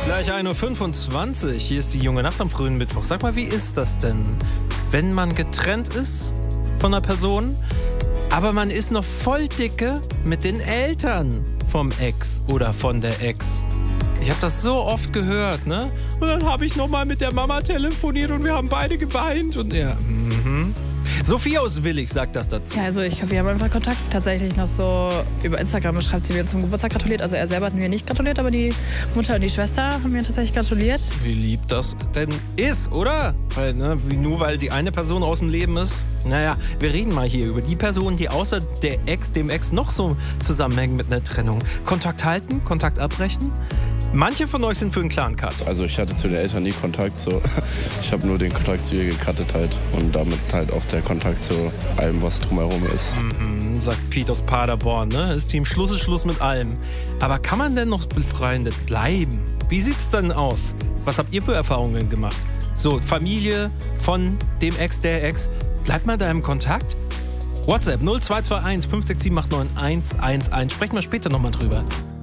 Gleich 1:25 Uhr. Hier ist die junge Nacht am frühen Mittwoch. Sag mal, wie ist das denn, wenn man getrennt ist von einer Person, aber man ist noch voll dicke mit den Eltern vom Ex oder von der Ex? Ich habe das so oft gehört, ne? Und dann habe ich nochmal mit der Mama telefoniert und wir haben beide geweint. Und ja, Sophie aus Willig sagt das dazu. Ja, also wir haben einfach Kontakt tatsächlich noch so über Instagram. Schreibt sie mir zum Geburtstag gratuliert. Also er selber hat mir nicht gratuliert, aber die Mutter und die Schwester haben mir tatsächlich gratuliert. Wie lieb das denn ist, oder? Weil, ne, nur weil die eine Person aus dem Leben ist. Naja, wir reden mal hier über die Personen, die außer dem Ex noch so zusammenhängen mit einer Trennung. Kontakt halten, Kontakt abbrechen. Manche von euch sind für einen klaren Cut. Also ich hatte zu den Eltern nie Kontakt, so. Ich habe nur den Kontakt zu ihr gecuttet halt und damit halt auch der Kontakt zu allem, was drumherum ist. Sagt Pete aus Paderborn, ne? Ist Team Schluss ist Schluss mit allem. Aber kann man denn noch befreundet bleiben? Wie sieht's denn aus? Was habt ihr für Erfahrungen gemacht? So, Familie von dem Ex, der Ex. Bleibt man da im Kontakt? WhatsApp 0221 567 89 111. Sprechen wir später nochmal drüber.